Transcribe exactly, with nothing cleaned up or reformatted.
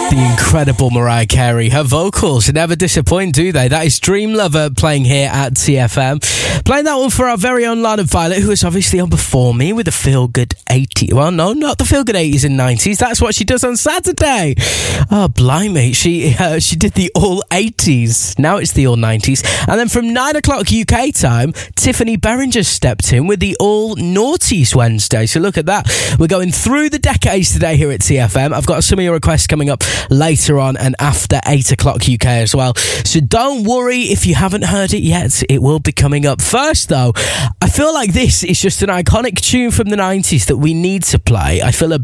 The incredible Mariah Carey. Her vocals never disappoint, do they? That is Dream Lover playing here at T F M. Playing that one for our very own Lana Violet, who is obviously on before me with the Feel Good eighties. Well, no, not the Feel Good eighties and nineties. That's what she does on Saturday. Oh, blimey. She uh, she did the all eighties. Now it's the all nineties. And then from nine o'clock U K time, Tiffany Berringer stepped in with the all noughties Wednesday. So look at that. We're going through the decades today here at T F M. I've got some of your requests coming up later on and after eight o'clock U K as well. So don't worry if you haven't heard it yet. It will be coming up. First, though, I feel like this is just an iconic tune from the nineties that we need to play. I feel a